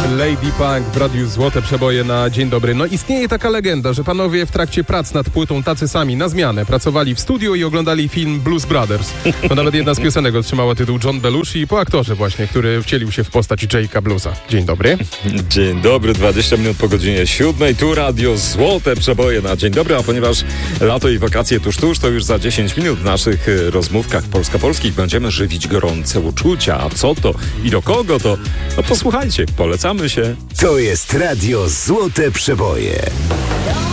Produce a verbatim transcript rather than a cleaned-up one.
Lady Punk w Radiu Złote Przeboje na Dzień Dobry. No istnieje taka legenda, że panowie w trakcie prac nad płytą tacy sami na zmianę pracowali w studiu i oglądali film Blues Brothers. To nawet jedna z piosenek otrzymała tytuł John Belushi po aktorze właśnie, który wcielił się w postać Jake'a Bluesa. Dzień dobry. Dzień dobry, dwadzieścia minut po godzinie siódmej. Tu Radio Złote Przeboje na Dzień Dobry, a ponieważ lato i wakacje tuż, tuż, to już za dziesięć minut w naszych rozmówkach polsko-polskich będziemy żywić gorące uczucia. A co to i do kogo to? No posłuchajcie, polecamy się. To jest Radio Złote Przeboje.